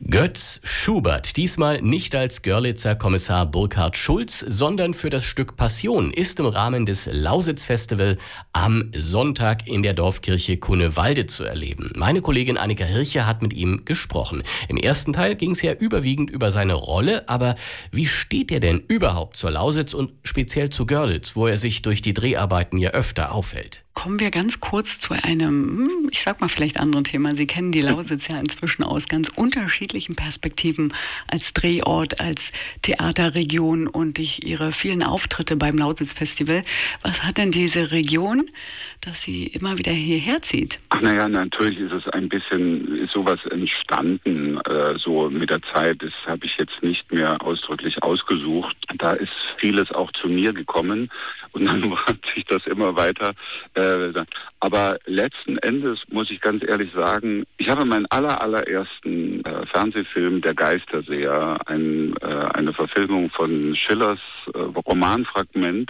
Götz Schubert, diesmal nicht als Görlitzer Kommissar Burkhard Schulz, sondern für das Stück Passion, ist im Rahmen des Lausitz-Festival am Sonntag in der Dorfkirche Cunewalde zu erleben. Meine Kollegin Annika Hirche hat mit ihm gesprochen. Im ersten Teil ging es ja überwiegend über seine Rolle, aber wie steht er denn überhaupt zur Lausitz und speziell zu Görlitz, wo er sich durch die Dreharbeiten ja öfter aufhält? Kommen wir ganz kurz zu einem, ich sag mal vielleicht anderen Thema. Sie kennen die Lausitz ja inzwischen aus ganz unterschiedlichen Perspektiven als Drehort, als Theaterregion und durch Ihre vielen Auftritte beim Lausitz-Festival. Was hat denn diese Region, dass sie immer wieder hierher zieht? Ach naja, natürlich ist es ein bisschen sowas entstanden, so mit der Zeit. Das habe ich jetzt nicht mehr ausdrücklich ausgesucht. Da ist vieles auch zu mir gekommen und dann hat sich das immer weiter. Aber letzten Endes muss ich ganz ehrlich sagen, ich habe meinen allerersten Fernsehfilm, Der Geisterseher, eine Verfilmung von Schillers Romanfragment,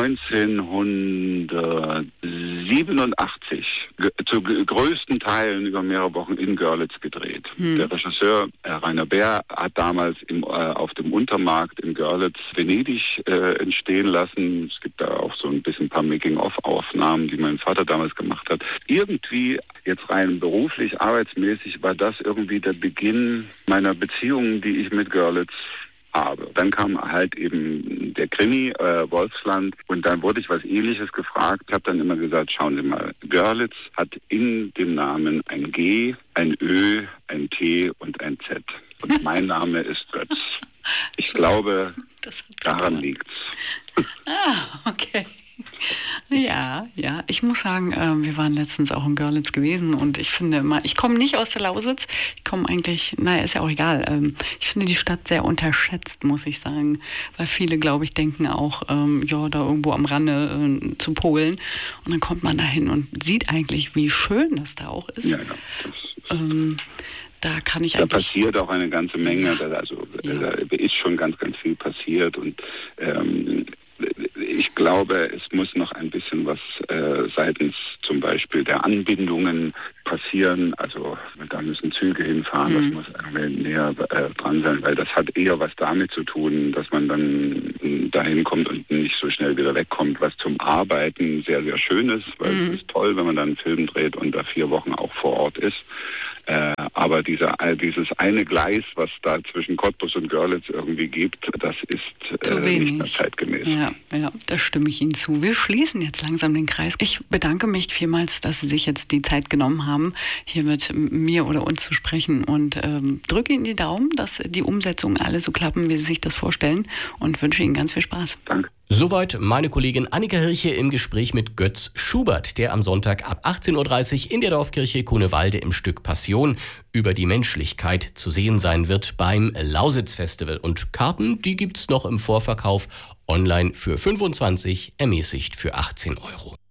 1987 zu größten Teilen über mehrere Wochen in Görlitz gedreht. Der Regisseur Rainer Bär hat damals auf dem Untermarkt in Görlitz Venedig entstehen lassen. Es gibt da auch so ein bisschen ein paar Making-of-Aufnahmen, die mein Vater damals gemacht hat. Irgendwie, jetzt rein beruflich, arbeitsmäßig, war das irgendwie der Beginn meiner Beziehungen, die ich mit Görlitz habe. Dann kam halt eben der Krimi, Wolfsland, und dann wurde ich was Ähnliches gefragt. Ich habe dann immer gesagt, schauen Sie mal, Görlitz hat in dem Namen ein G, ein Ö, ein T und ein Z. Und mein Name ist Götz. Ich glaube, daran liegt's. Okay. Ja. Ich muss sagen, wir waren letztens auch in Görlitz gewesen und ich finde immer, ich komme nicht aus der Lausitz, ich komme eigentlich, ist ja auch egal, ich finde die Stadt sehr unterschätzt, muss ich sagen, weil viele, glaube ich, denken auch, da irgendwo am Rande zu Polen und dann kommt man da hin und sieht eigentlich, wie schön das da auch ist. Ja. Da passiert auch eine ganze Menge, da ist schon ganz viel passiert und ich glaube, es muss noch ein bisschen was seitens zum Beispiel der Anbindungen passieren. Also da müssen Züge hinfahren, das muss irgendwie näher dran sein, weil das hat eher was damit zu tun, dass man dann dahin kommt und nicht so schnell wieder wegkommt, was zum Arbeiten sehr, sehr schön ist, weil es ist toll, wenn man dann einen Film dreht und da 4 Wochen auch vor Ort ist. Aber dieses eine Gleis, was da zwischen Cottbus und Görlitz irgendwie gibt, das ist nicht mehr zeitgemäß. Ja, da stimme ich Ihnen zu. Wir schließen jetzt langsam den Kreis. Ich bedanke mich vielmals, dass Sie sich jetzt die Zeit genommen haben, hier mit mir oder uns zu sprechen und drücke Ihnen die Daumen, dass die Umsetzungen alle so klappen, wie Sie sich das vorstellen und wünsche Ihnen ganz viel Spaß. Danke. Soweit meine Kollegin Annika Hirche im Gespräch mit Götz Schubert, der am Sonntag ab 18.30 Uhr in der Dorfkirche Cunewalde im Stück Passion über die Menschlichkeit zu sehen sein wird beim Lausitz-Festival. Und Karten, die gibt's noch im Vorverkauf online für 25, ermäßigt für 18 Euro.